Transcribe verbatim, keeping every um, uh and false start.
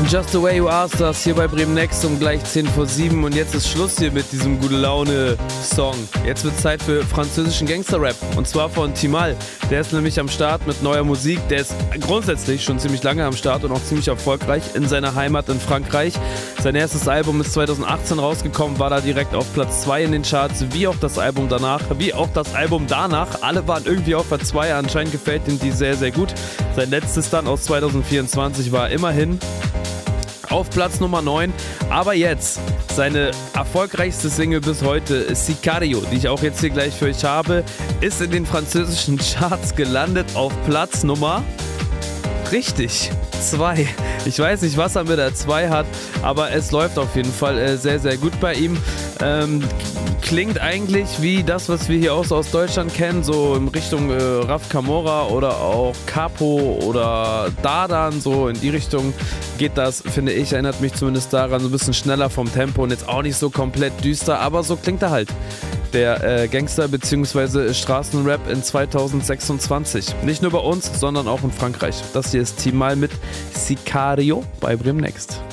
Just the way you asked us hier bei Bremen Next um gleich zehn vor sieben und jetzt ist Schluss hier mit diesem gute Laune Song. Jetzt wird Zeit für französischen Gangster-Rap und zwar von Timal. Der ist nämlich am Start mit neuer Musik. Der ist grundsätzlich schon ziemlich lange am Start und auch ziemlich erfolgreich in seiner Heimat in Frankreich. Sein erstes Album ist zweitausendachtzehn rausgekommen, war da direkt auf Platz zwei in den Charts, wie auch das Album danach, wie auch das Album danach. Alle waren irgendwie auf Platz zwei, anscheinend gefällt ihm die sehr, sehr gut. Sein letztes dann aus zweitausendvierundzwanzig war immerhin auf Platz Nummer neun, aber jetzt seine erfolgreichste Single bis heute, Sicario, die ich auch jetzt hier gleich für euch habe, ist in den französischen Charts gelandet auf Platz Nummer, richtig, zwei. Ich weiß nicht, was er mit der zwei hat, aber es läuft auf jeden Fall äh, sehr, sehr gut bei ihm. Ähm, klingt eigentlich wie das, was wir hier auch so aus Deutschland kennen, so in Richtung äh, Raf Camora oder auch Capo oder Dardan, so in die Richtung geht das, finde ich, erinnert mich zumindest daran, so ein bisschen schneller vom Tempo und jetzt auch nicht so komplett düster, aber so klingt er halt. Der äh, Gangster- bzw. Straßenrap in zweitausendsechsundzwanzig. Nicht nur bei uns, sondern auch in Frankreich. Das hier ist Timal mit Sicario bei Bremen Next.